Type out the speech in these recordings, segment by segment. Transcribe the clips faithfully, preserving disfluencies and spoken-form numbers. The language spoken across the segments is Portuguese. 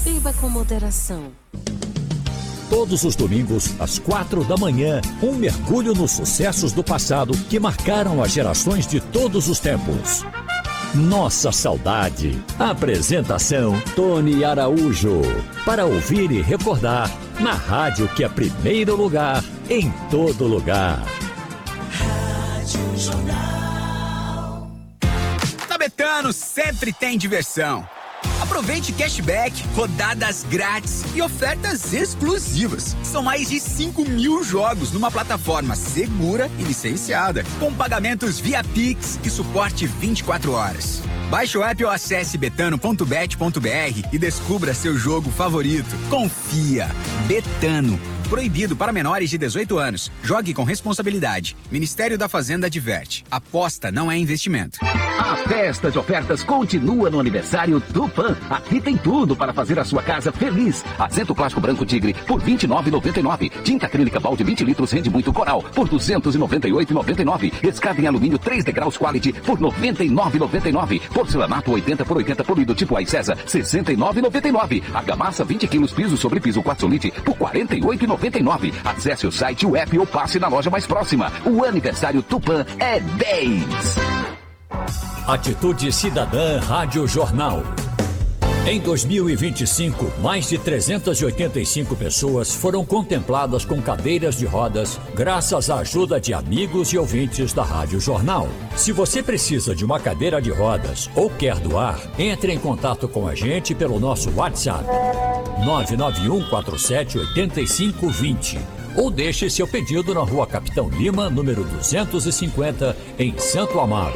Beba com moderação. Todos os domingos, às quatro da manhã, um mergulho nos sucessos do passado que marcaram as gerações de todos os tempos. Nossa Saudade. Apresentação Tony Araújo. Para ouvir e recordar, na rádio que é primeiro lugar, em todo lugar. Rádio Jornal. Na Betano sempre tem diversão. Aproveite cashback, rodadas grátis e ofertas exclusivas. São mais de cinco mil jogos numa plataforma segura e licenciada, com pagamentos via Pix e suporte vinte e quatro horas. Baixe o app ou acesse betano ponto bet ponto br e descubra seu jogo favorito. Confia. Betano. Proibido para menores de dezoito anos. Jogue com responsabilidade. Ministério da Fazenda adverte. Aposta não é investimento. A festa de ofertas continua no aniversário Tupã. Aqui tem tudo para fazer a sua casa feliz. Assento plástico branco Tigre por vinte e nove reais e noventa e nove centavos. Tinta acrílica balde vinte litros rende muito Coral por duzentos e noventa e oito reais e noventa e nove centavos. Escada em alumínio três degraus Quality por noventa e nove reais e noventa e nove centavos. Porcelanato oitenta por oitenta polido tipo Aicesa sessenta e nove reais e noventa e nove centavos. Argamassa vinte quilos piso sobre piso quartzolite por quarenta e oito reais e noventa e nove centavos. Acesse o site, o app ou passe na loja mais próxima. O aniversário Tupã é dez. Atitude Cidadã Rádio Jornal. Em dois mil e vinte e cinco, mais de trezentas e oitenta e cinco pessoas foram contempladas com cadeiras de rodas graças à ajuda de amigos e ouvintes da Rádio Jornal. Se você precisa de uma cadeira de rodas ou quer doar, entre em contato com a gente pelo nosso WhatsApp nove nove um quatro sete oito cinco dois zero ou deixe seu pedido na Rua Capitão Lima, número duzentos e cinquenta, em Santo Amaro.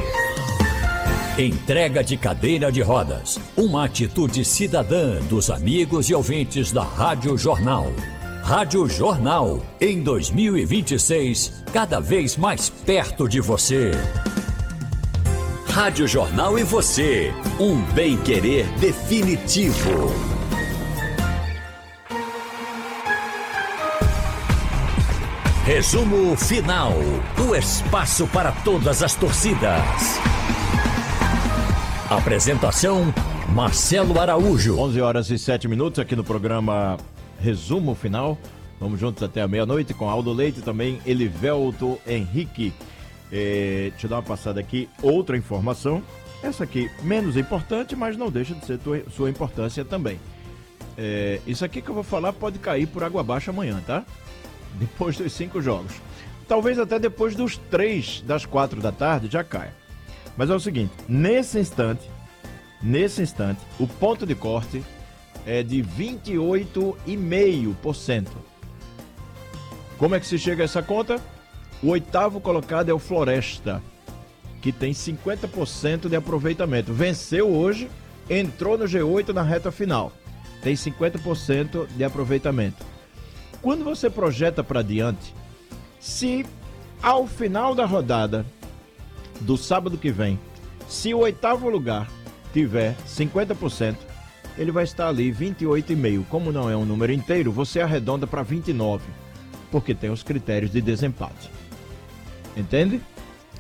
Entrega de cadeira de rodas. Uma atitude cidadã dos amigos e ouvintes da Rádio Jornal. Rádio Jornal, em dois mil e vinte e seis, cada vez mais perto de você. Rádio Jornal e você. Um bem-querer definitivo. Resumo final. O espaço para todas as torcidas. Apresentação, Marcelo Araújo. onze horas e sete minutos aqui no programa Resumo Final. Vamos juntos até a meia-noite com Aldo Leite e também Elivelto Henrique. É, deixa eu dar uma passada aqui. Outra informação. Essa aqui menos importante, mas não deixa de ser tua, sua importância também. É, isso aqui que eu vou falar pode cair por água abaixo amanhã, tá? Depois dos cinco jogos. Talvez até depois dos três das quatro da tarde já caia. Mas é o seguinte, nesse instante, nesse instante, o ponto de corte é de vinte e oito vírgula cinco por cento. Como é que se chega a essa conta? O oitavo colocado é o Floresta, que tem cinquenta por cento de aproveitamento. Venceu hoje, entrou no G oito na reta final. Tem cinquenta por cento de aproveitamento. Quando você projeta para diante, se ao final da rodada do sábado que vem, se o oitavo lugar tiver cinquenta por cento, ele vai estar ali vinte e oito vírgula cinco. Como não é um número inteiro, você arredonda para vinte e nove, porque tem os critérios de desempate. Entende?